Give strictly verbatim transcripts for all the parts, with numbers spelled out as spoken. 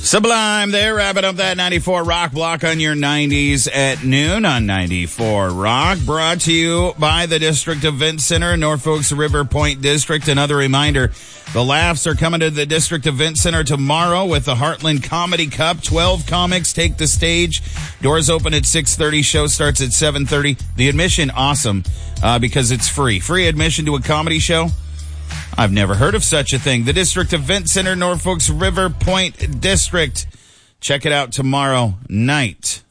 Sublime there, wrapping up that ninety-four Rock block on your nineties at noon on ninety-four Rock. Brought to you by the District Event Center, Norfolk's River Point District. Another reminder, the Laughs are coming to the District Event Center tomorrow with the Heartland Comedy Cup. twelve comics take the stage. Doors open at six thirty. Show starts at seven thirty. The admission, awesome, uh, because it's free. Free admission to a comedy show? I've never heard of such a thing. The District Event Center, Norfolk's River Point District. Check it out tomorrow night.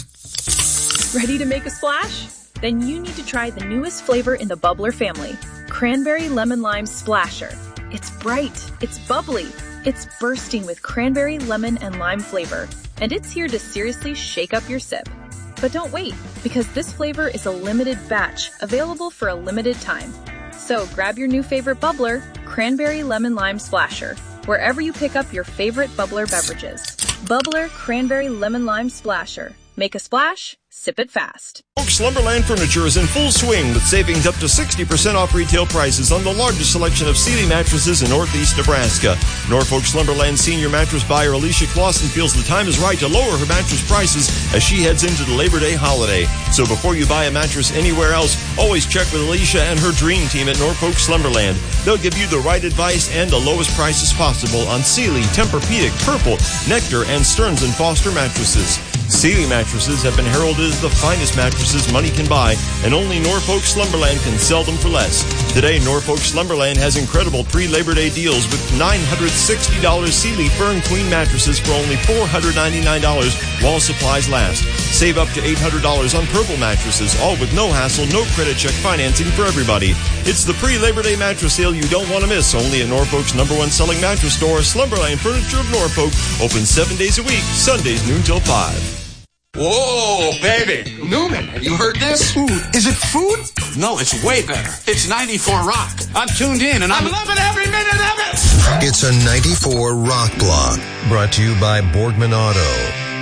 Ready to make a splash? Then you need to try the newest flavor in the Bubbler family, Cranberry Lemon Lime Splasher. It's bright, it's bubbly, it's bursting with cranberry, lemon, and lime flavor, and it's here to seriously shake up your sip. But don't wait, because this flavor is a limited batch, available for a limited time. So grab your new favorite bubbler, Cranberry Lemon Lime Splasher, wherever you pick up your favorite bubbler beverages. Bubbler Cranberry Lemon Lime Splasher. Make a splash, sip it fast. Folks, Slumberland Furniture is in full swing with savings up to sixty percent off retail prices on the largest selection of Sealy mattresses in northeast Nebraska. Norfolk Slumberland senior mattress buyer Alicia Clausen feels the time is right to lower her mattress prices as she heads into the Labor Day holiday. So before you buy a mattress anywhere else, always check with Alicia and her dream team at Norfolk Slumberland. They'll give you the right advice and the lowest prices possible on Sealy, Tempur-Pedic, Purple, Nectar, and Stearns and Foster mattresses. Sealy mattresses have been heralded as the finest mattresses money can buy, and only Norfolk Slumberland can sell them for less. Today, Norfolk Slumberland has incredible pre-Labor Day deals with nine hundred sixty dollars Sealy Fern Queen mattresses for only four hundred ninety-nine dollars while supplies last. Save up to eight hundred dollars on Purple mattresses, all with no hassle, no credit check financing for everybody. It's the pre-Labor Day mattress sale you don't want to miss, only at Norfolk's number one selling mattress store, Slumberland Furniture of Norfolk, open seven days a week, Sundays noon till five. Whoa, baby. Newman, have you heard this? Ooh, is it food? No, it's way better. It's ninety-four Rock. I'm tuned in and I'm, I'm loving every minute of it. It's a ninety-four Rock block brought to you by Boardman Auto.